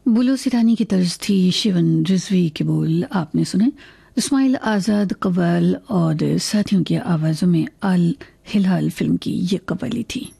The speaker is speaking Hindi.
बुलो सिरानी की तर्ज थी, शिवन रिजवी के बोल आपने सुने। इस्माइल आज़ाद कव्वाल और साथियों की आवाज़ों में अल हिलाल फिल्म की ये कव्वाली थी।